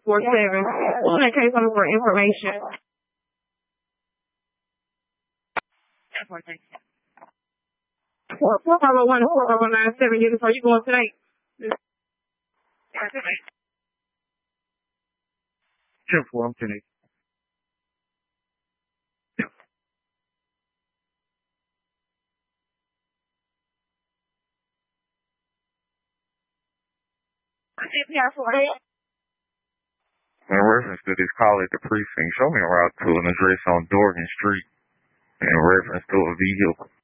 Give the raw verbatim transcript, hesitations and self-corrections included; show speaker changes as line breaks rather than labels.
four seven. On that case, I'm for information. Four four oh one four oh nine seven. Units. Are you going tonight?
ten four, I'm ten eight.
C P R for it.
In reference to this call at the precinct, show me a route to an address on Dorgan Street in reference to a vehicle.